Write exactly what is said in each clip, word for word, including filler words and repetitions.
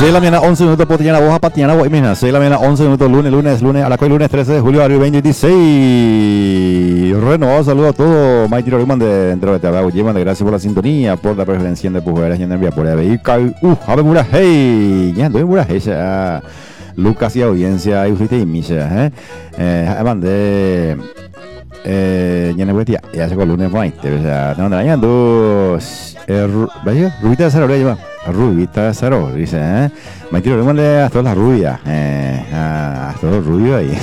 seis de la mañana, once minutos, Potiana, Boja, Patiana, Guaymina. seis de la mañana, once minutos, lunes, lunes, lunes, a la cual lunes trece de julio, abril veinte veintiséis. Renovado, saludo a todos. Mike Tiro Riman de Entre de Abajo, llevan de gracias por la sintonía, por la preferencia de Pujeras y en envía por ahí. Uh, a ver, mura, hey, ya, doy mura, hey, Lucas y audiencia, y usted y Misha, eh, eh, mandé. Eh, ya no voy a ya se con lunes veinte, o sea, no andan dos, eh, vaya, Rubita de Cero, lleva, Rubita de Cero, dice, eh, me quiero remontarle a todas las rubias, eh, a todos los rubios ahí,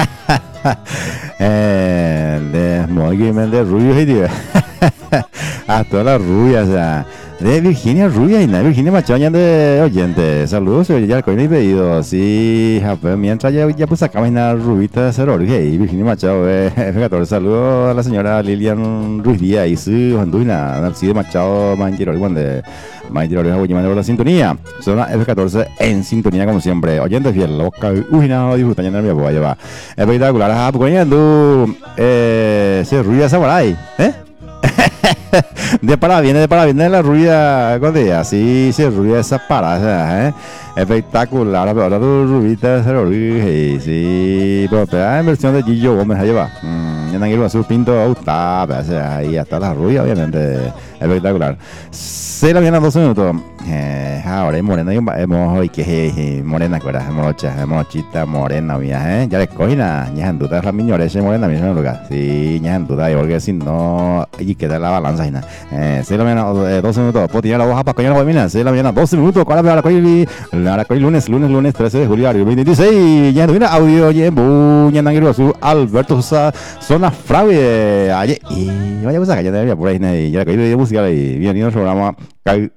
eh, de movimiento de rubios ahí, tío, a todas las rubias, o sea, de Virginia Rubia y nada, Virginia Machaña de oyente. Saludos, ya el coño y pedido. Sí, pues mientras ya, ya pues acá una Rubita de Cero, y Virginia Machado, eh, F catorce. Saludos a la señora Lilian Ruiz Díaz y su Honduina, Narciso Machado, Manchiro, igual de Manchiro, llamando por la sintonía. Zona F catorce en sintonía como siempre. Oyente fiel, la boca, uy, no, disfrutan, ya no me voy a llevar. Espectacular, ah, pues coño, eh, se Rubia Samurai, ¿eh? De para viene de para viene la rubia con ella, sí, sí, rubia esa para, ¿eh? Espectacular, ahora tu rubita se lo dije, sí, pero en versión de Gillo Gómez a llevar, ya no quiero hacer pinto auta, ahí hasta la rubia, obviamente, espectacular. Se la viene a doce minutos, eh, ahora es morena, hemos hoy que morena, ¿verdad? Mocha, mochita, morena, mía, ¿eh? Ya le cogí nada, ya en duda la miñores, morena, mi lugar, sí, ya en duda, porque si no, allí queda la balanza, y nada, eh, se la viene a doce minutos, pues tiene la hoja para coñar la guamina, se la viene a doce minutos, ¿cuál es la coña? La coña lunes, lunes, lunes, trece de julio, veinte veintiséis, ya en duda, audio, ya en bu, ya en Anguilo Azul, Alberto Sosa, zona fraude, ayer, y vaya pues acá, ya debería por ahí, ya la coña de música, y bienvenido al programa.